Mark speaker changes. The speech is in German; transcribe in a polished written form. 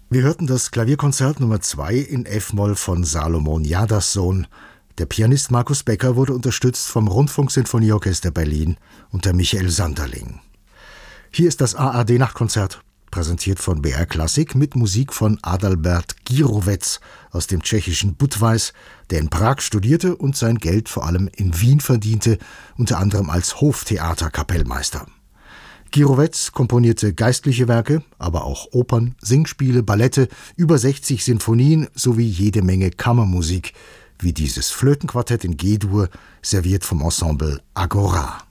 Speaker 1: Wir hörten das Klavierkonzert Nummer 2 in F-Moll von Salomon Jadassohn. Der Pianist Markus Becker wurde unterstützt vom Rundfunksinfonieorchester Berlin unter Michael Sanderling. Hier ist das ARD-Nachtkonzert, präsentiert von BR Klassik mit Musik von Adalbert Gírovec aus dem tschechischen Budweis, der in Prag studierte und sein Geld vor allem in Wien verdiente, unter anderem als Hoftheaterkapellmeister. Gírovec komponierte geistliche Werke, aber auch Opern, Singspiele, Ballette, über 60 Sinfonien sowie jede Menge Kammermusik, wie dieses Flötenquartett in G-Dur, serviert vom Ensemble Agora.